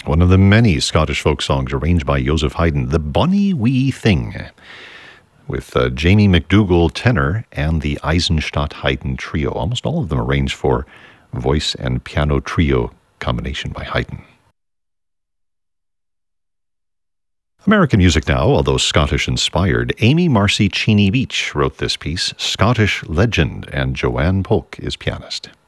one of the many Scottish folk songs arranged by Joseph Haydn, The Bonnie Wee Thing, with Jamie McDougall tenor and the Eisenstadt Haydn trio. Almost all of them arranged for voice and piano trio combination by Haydn. American music now, although Scottish-inspired. Amy Marcy Cheney Beach wrote this piece, Scottish legend, and Joanne Polk is pianist.